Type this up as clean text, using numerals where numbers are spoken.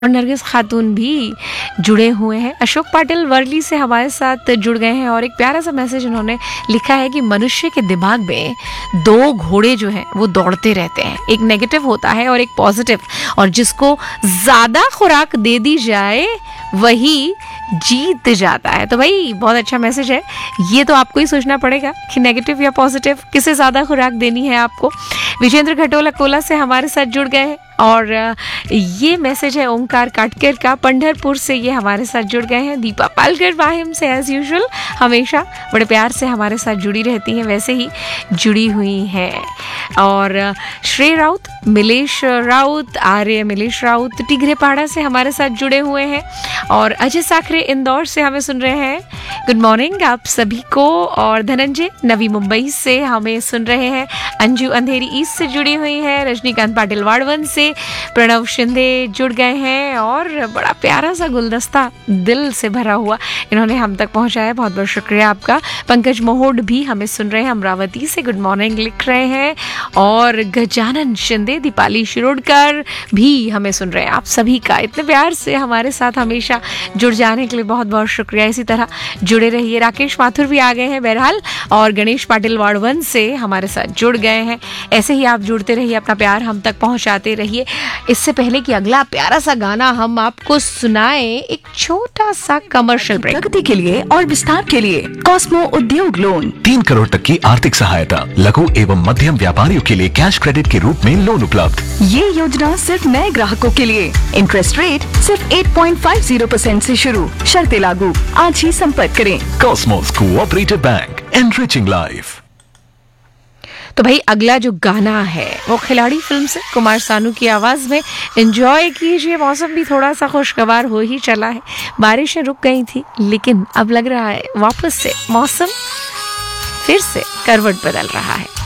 और नरगिस खातून भी जुड़े हुए हैं। अशोक पाटिल वर्ली से हमारे साथ जुड़ गए हैं और एक प्यारा सा मैसेज उन्होंने लिखा है कि मनुष्य के दिमाग में दो घोड़े जो हैं वो दौड़ते रहते हैं, एक नेगेटिव होता है और एक पॉजिटिव, और जिसको ज्यादा खुराक दे दी जाए वही जीत जाता है। तो भाई बहुत अच्छा मैसेज है, ये तो आपको ही सोचना पड़ेगा कि नेगेटिव या पॉजिटिव किसे ज्यादा खुराक देनी है आपको। विजेंद्र खटोला कोला से हमारे साथ जुड़ गए हैं और ये मैसेज है ओंकार काटकर का, पंढरपुर से ये हमारे साथ जुड़ गए हैं। दीपा पालकर वाहिम से एज यूजुअल हमेशा बड़े प्यार से हमारे साथ जुड़ी रहती हैं, वैसे ही जुड़ी हुई हैं। और श्रेय राउत, मिलेश राउत, आर्य मिलेश राउत टिगरेपाड़ा से हमारे साथ जुड़े हुए हैं और अजय साखरे इंदौर से हमें सुन रहे हैं। गुड मॉर्निंग आप सभी को। और धनंजय नवी मुंबई से हमें सुन रहे हैं। अंजू अंधेरी ईस्ट से जुड़ी हुई है। रजनीकांत पाटिल वाड़वन से प्रणव शिंदे जुड़ गए हैं और बड़ा प्यारा सा गुलदस्ता दिल से भरा हुआ इन्होंने हम तक पहुंचाया, बहुत बहुत शुक्रिया आपका। पंकज मोहोड भी हमें सुन रहे हैं, अमरावती से गुड मॉर्निंग लिख रहे हैं। और गजानन शिंदे, दीपाली शिरोडकर भी हमें सुन रहे हैं। आप सभी का इतने प्यार से हमारे साथ हमेशा जुड़ जाने के लिए बहुत बहुत शुक्रिया। इसी तरह जुड़े रहिए। राकेश माथुर भी आ गए हैं बहरहाल, और गणेश पाटिल वाड़वन से हमारे साथ जुड़ गए हैं। ऐसे ही आप जुड़ते रहिए, अपना प्यार हम तक पहुंचाते रहिए। इससे पहले कि अगला प्यारा सा गाना हम आपको सुनाए, एक छोटा सा कमर्शियल ब्रेक। प्रगति के लिए और विस्तार के लिए कॉस्मो उद्योग लोन, 3 करोड़ तक की आर्थिक सहायता, लघु एवं मध्यम व्यापारियों के लिए कैश क्रेडिट के रूप में लोन उपलब्ध। ये योजना सिर्फ नए ग्राहकों के लिए। इंटरेस्ट रेट सिर्फ 8.50% से शुरू, शर्तें लागू। आज ही संपर्क करें। Cosmos cooperative bank, enriching life. तो भाई अगला जो गाना है वो खिलाड़ी फिल्म से कुमार सानू की आवाज में। एंजॉय कीजिए। मौसम भी थोड़ा सा खुशगवार हो ही चला है, बारिशें रुक गई थी लेकिन अब लग रहा है वापस से मौसम फिर से करवट बदल रहा है।